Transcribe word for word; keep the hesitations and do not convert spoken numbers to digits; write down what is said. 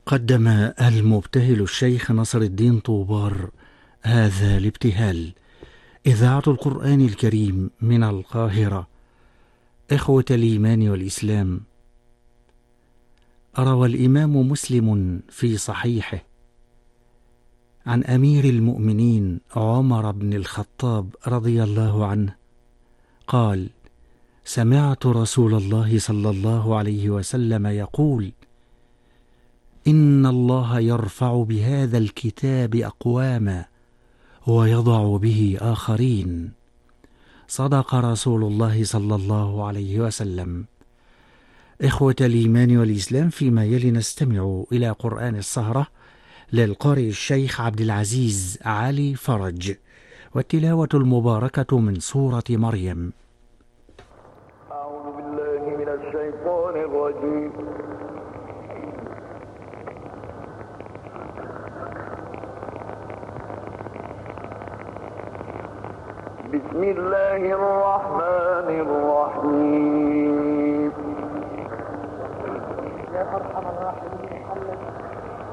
قدم المبتهل الشيخ نصر الدين طوبار هذا الابتهال. إذاعة القرآن الكريم من القاهرة. إخوة الإيمان والإسلام، روى الإمام مسلم في صحيحه عن أمير المؤمنين عمر بن الخطاب رضي الله عنه قال: سمعت رسول الله صلى الله عليه وسلم يقول: إن الله يرفع بهذا الكتاب أقواما ويضع به آخرين. صدق رسول الله صلى الله عليه وسلم. إخوة الإيمان والإسلام، فيما يلي نستمع إلى قرآن السهرة للقارئ الشيخ عبد العزيز علي فرج، والتلاوة المباركة من سورة مريم. أعوذ بالله من الشيطان الرجيم. بسم الله الرحمن الرحيم. يا أرحم الراحمين.